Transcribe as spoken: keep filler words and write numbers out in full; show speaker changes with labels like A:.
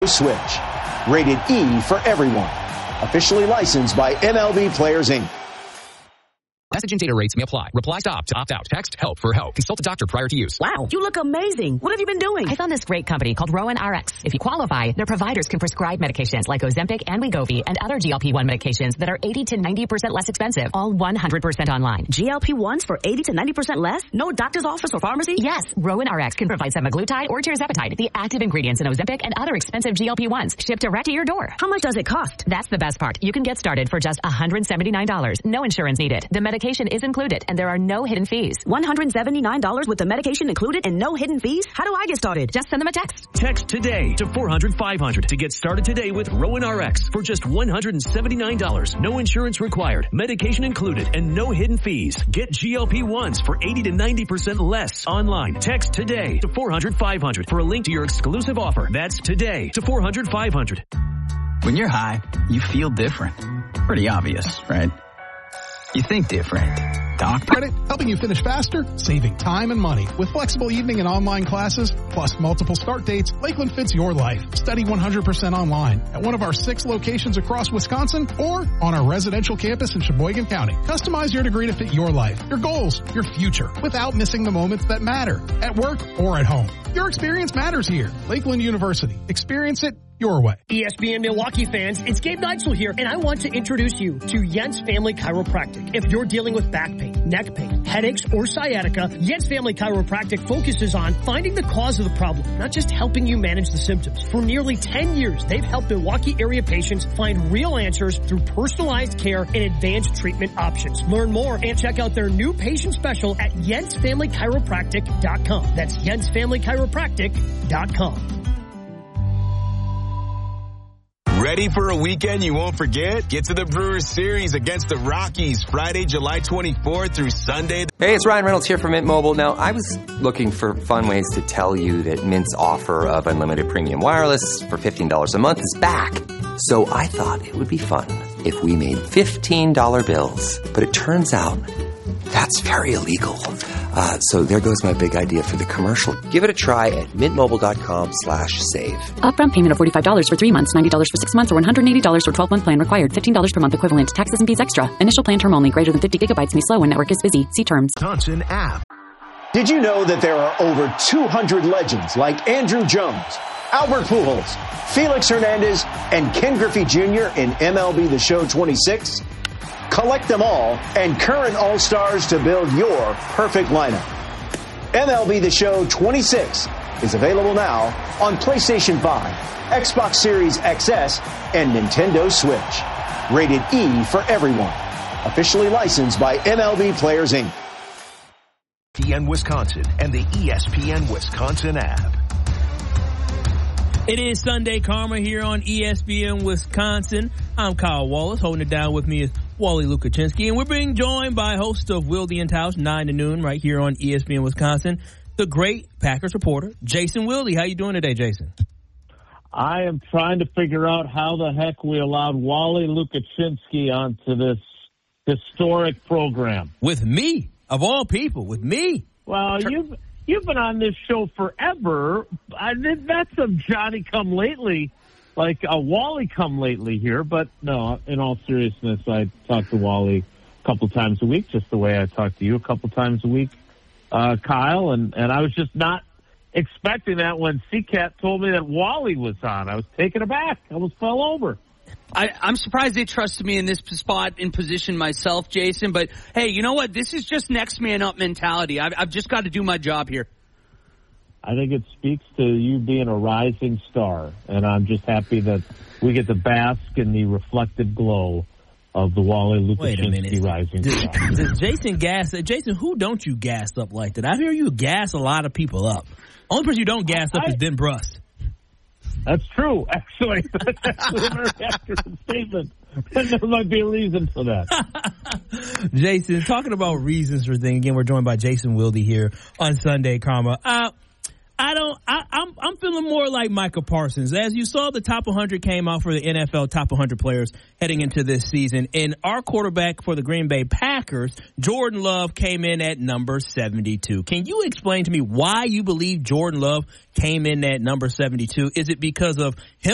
A: Switch. Rated E for everyone. Officially licensed by M L B Players, Incorporated.
B: Message and data rates may apply. Reply stop to opt out. Text help for help. Consult a doctor prior to use.
C: Wow, you look amazing. What have you been doing?
D: I found this great company called Rowan R X. If you qualify, their providers can prescribe medications like Ozempic and Wegovy and other G L P one medications that are eighty to ninety percent less expensive, all one hundred percent online.
C: G L P ones for eighty to ninety percent less? No doctor's office or pharmacy?
D: Yes, Rowan R X can provide semaglutide or tirzepatide, the active ingredients in Ozempic and other expensive G L P ones, shipped direct to your door.
C: How much does it cost?
D: That's the best part. You can get started for just one hundred seventy-nine dollars. No insurance needed. The medication is included, and there are no hidden fees.
C: one hundred seventy-nine dollars with the medication included and no hidden fees? How do I get started?
D: Just send them a text.
E: Text today to four hundred five hundred to get started today with Rowan R X for just one hundred seventy-nine dollars. No insurance required, medication included, and no hidden fees. Get G L P ones for eighty to ninety percent less online. Text today to four hundred five hundred for a link to your exclusive offer. That's today to four hundred five hundred.
F: When you're high, you feel different. Pretty obvious, right? You think different. Doc
G: Credit, helping you finish faster, saving time and money. With flexible evening and online classes, plus multiple start dates, Lakeland fits your life. Study one hundred percent online at one of our six locations across Wisconsin or on our residential campus in Sheboygan County. Customize your degree to fit your life, your goals, your future, without missing the moments that matter at work or at home. Your experience matters here. Lakeland University. Experience it your way.
H: E S P N Milwaukee fans, it's Gabe Neitzel here, and I want to introduce you to Jens Family Chiropractic. If you're dealing with back pain, neck pain, headaches, or sciatica, Jens Family Chiropractic focuses on finding the cause of the problem, not just helping you manage the symptoms. For nearly ten years, they've helped Milwaukee area patients find real answers through personalized care and advanced treatment options. Learn more and check out their new patient special at jens family chiropractic dot com. That's jens family chiropractic dot com.
I: Ready for a weekend you won't forget? Get to the Brewers Series against the Rockies Friday, July twenty-fourth through Sunday.
J: Hey, it's Ryan Reynolds here from Mint Mobile. Now, I was looking for fun ways to tell you that Mint's offer of unlimited premium wireless for fifteen dollars a month is back. So I thought it would be fun if we made fifteen dollar bills. But it turns out that's very illegal. Uh, so there goes my big idea for the commercial. Give it a try at mintmobile.com slash save.
K: Upfront payment of forty-five dollars for three months, ninety dollars for six months, or one hundred eighty dollars for twelve-month plan required. fifteen dollars per month equivalent. Taxes and fees extra. Initial plan term only. Greater than fifty gigabytes may slow when network is busy. See terms.
A: Wisconsin app. Did you know that there are over two hundred legends like Andrew Jones, Albert Pujols, Felix Hernandez, and Ken Griffey Junior in M L B The Show twenty-six? Collect them all and current All-Stars to build your perfect lineup. M L B The Show twenty-six is available now on PlayStation five, Xbox Series X S, and Nintendo Switch. Rated E for everyone. Officially licensed by M L B Players, Incorporated.
L: E S P N Wisconsin and the E S P N Wisconsin app.
M: It is Sunday Karma here on E S P N Wisconsin. I'm Kyle Wallace. Holding it down with me is Wally Lukaczynski. And we're being joined by host of Wilde and Tausch, nine to noon, right here on E S P N Wisconsin, the great Packers reporter, Jason Wilde. How you doing today, Jason?
N: I am trying to figure out how the heck we allowed Wally Lukaczynski onto this historic program.
M: With me, of all people, with me.
N: Well, you've... You've been on this show forever. I, that's a Johnny-come-lately, like a Wally-come-lately here. But, no, in all seriousness, I talk to Wally a couple times a week, just the way I talk to you a couple times a week, uh, Kyle. And, and I was just not expecting that when C-Cat told me that Wally was on. I was taken aback. I almost fell over.
O: I, I'm surprised they trusted me in this spot in position myself, Jason. But, hey, you know what? This is just next man up mentality. I've, I've just got to do my job here.
N: I think it speaks to you being a rising star. And I'm just happy that we get to bask in the reflected glow of the Wally Lukaczynski rising
M: does,
N: star.
M: Does Jason gas? Jason, who don't you gas up like that? I hear you gas a lot of people up. Only person you don't gas up I, is Den Brust.
N: That's true, actually. That's actually a very accurate statement. And there might be a reason for that.
M: Jason, talking about reasons for things, again, we're joined by Jason Wilde here on Sunday Karma. Uh, I don't, I, I'm, I'm feeling more like Micah Parsons. As you saw, the top one hundred came out for the N F L top one hundred players heading into this season. And our quarterback for the Green Bay Packers, Jordan Love, came in at number seventy-two. Can you explain to me why you believe Jordan Love came in at number seventy-two? Is it because of him